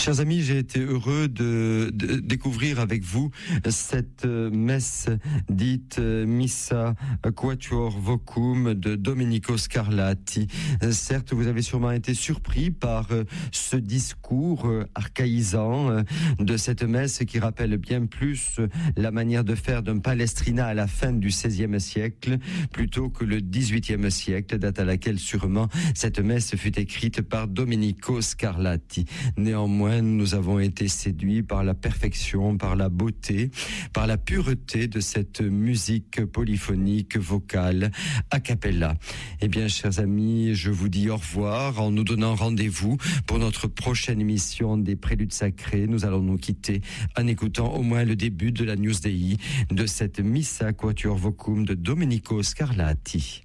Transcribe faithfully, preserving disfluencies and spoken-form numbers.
Chers amis, j'ai été heureux de, de découvrir avec vous cette messe dite Missa Quatuor Vocum de Domenico Scarlatti. Certes, vous avez sûrement été surpris par ce discours archaïsant de cette messe qui rappelle bien plus la manière de faire d'un palestrina à la fin du seizième siècle plutôt que le dix-huitième siècle, date à laquelle sûrement cette messe fut écrite par Domenico Scarlatti. Néanmoins, nous avons été séduits par la perfection, par la beauté, par la pureté de cette musique polyphonique, vocale, a cappella. Eh bien, chers amis, je vous dis au revoir en nous donnant rendez-vous pour notre prochaine émission des Préludes Sacrés. Nous allons nous quitter en écoutant au moins le début de la News Dei de cette Missa Quatuor Vocum de Domenico Scarlatti.